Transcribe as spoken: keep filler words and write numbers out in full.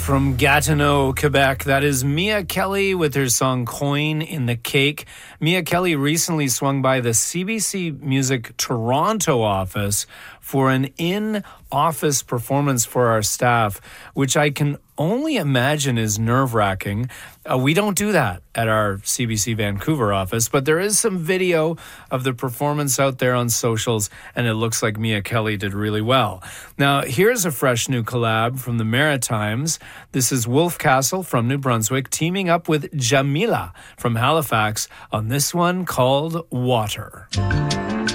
From Gatineau, Quebec, that is Mia Kelly with her song Coin in the Cake. Mia Kelly recently swung by the C B C Music Toronto office for an in-office performance for our staff, which I can only imagine is nerve-wracking. Uh, we don't do that at our C B C Vancouver office, but there is some video of the performance out there on socials, and it looks like Mia Kelly did really well. Now, here's a fresh new collab from the Maritimes. This is Wolf Castle from New Brunswick teaming up with Jamila from Halifax on this one called Water.